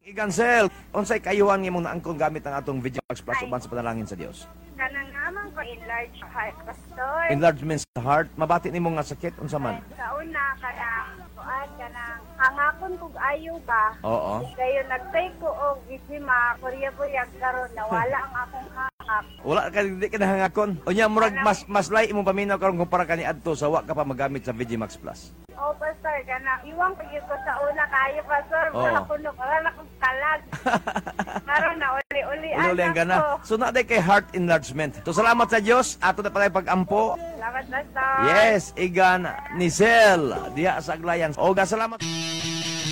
Igansel, unsay kayuhan nga mong naangkon gamit ang atong VGMax Plus uban sa panalangin sa Dios? Kanang naman ko enlarge heart, pastor. Enlargement sa heart, mabati nimo nga sakit unsa man? Sa una, kanang hangakon kog ayo ba? Oo. Kayo nagtay ko og gisima, kurya-buryag karon nawala ang akong hangak. Wala ka di ka nahangakon. Unya murag mas lay imong paminaw karon kumpara kani adto sa wa ka pa magamit sa VGMax Plus. Oh, pastor, kanang iwang pagid ko sa una kayo, pastor. Wala ko wala akong kalag. Karon na uli-uli Uli ang gana. So na kay heart enlargement. So salamat sa Dios ato na pala pag-ampo. Salamat, pastor. Yes, igan ni Sel diha sa Aglayan. O ga salamat.